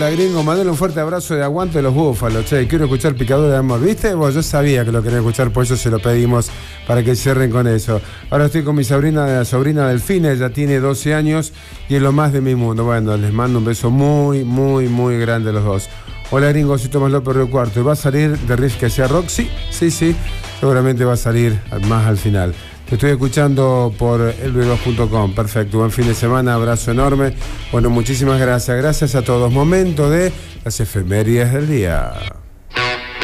Hola gringo, mandale un fuerte abrazo de aguante de los búfalos. Che, quiero escuchar Picadura de Amor. ¿Viste? Bueno, yo sabía que lo querían escuchar, por eso se lo pedimos para que cierren con eso. Ahora estoy con mi sobrina Delfina, ella tiene 12 años y es lo más de mi mundo. Bueno, les mando un beso muy, muy, muy grande a los dos. Hola gringo, soy Tomás López Río Cuarto. ¿Va a salir de Riff que sea rock? Sí, seguramente va a salir más al final. Te estoy escuchando por elb2.com. Perfecto, buen fin de semana, abrazo enorme. Bueno, muchísimas gracias. Gracias a todos. Momento de las efemérides del día.